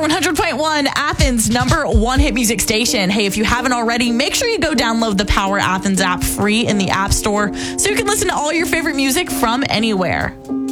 100.1, Athens' #1 hit music station. Hey, if you haven't already, make sure you go download the Power Athens app free in the App Store so you can listen to all your favorite music from anywhere.